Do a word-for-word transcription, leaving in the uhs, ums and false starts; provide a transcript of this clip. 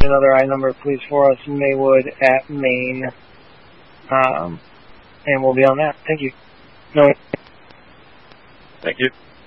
another I number, please, for us, Maywood at Maine. Um, and we'll be on that. Thank you. No. Thank you.